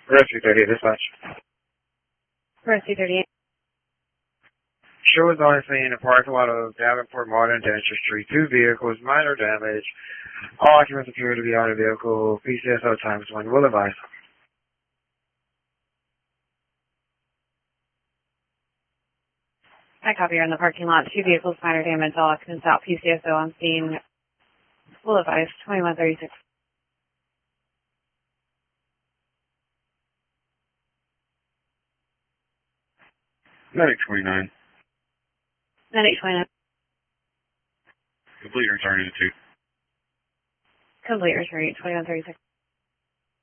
Rescue 30, dispatch. Rescue 38. Show is on scene in the parking lot of Davenport Modern Dentistry Street. 2 vehicles, minor damage. All occupants appear to be out of vehicle. PCSO times 1. Will advise. I copy. You're in the parking lot. 2 vehicles, minor damage. All occupants out. PCSO on scene. Will advise. 2136. Medic 29. Medic 29. Complete return to 2. Complete return. 2136.